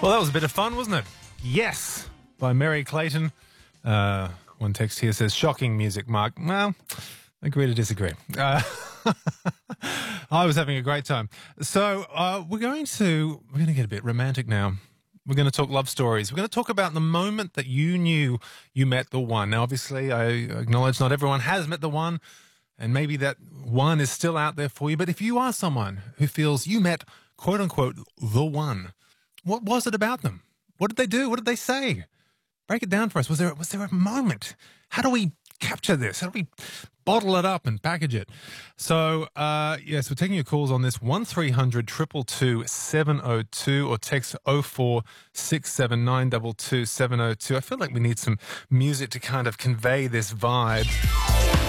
Well, that was a bit of fun, wasn't it? Yes, by Mary Clayton. One text here says, shocking music, Mark. Well, agree to disagree. I was having a great time. So we're going to get a bit romantic now. We're going to talk love stories. We're going to talk about the moment that you knew you met the one. Now, obviously, I acknowledge not everyone has met the one, and maybe that one is still out there for you. But if you are someone who feels you met, quote unquote, the one, what was it about them? What did they do? What did they say? Break it down for us. Was there a moment? How do we capture this? How do we bottle it up and package it? So, yes, we're taking your calls on this 1300 222 702 or text 0467922702. I feel like we need some music to kind of convey this vibe.